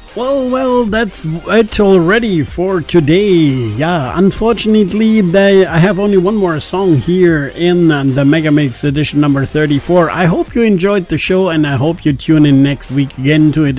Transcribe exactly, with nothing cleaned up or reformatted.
Well, well, that's it already for today. Yeah, unfortunately, they, I have only one more song here in uh, the Megamix edition number thirty-four. I hope you enjoyed the show, and I hope you tune in next week again to it.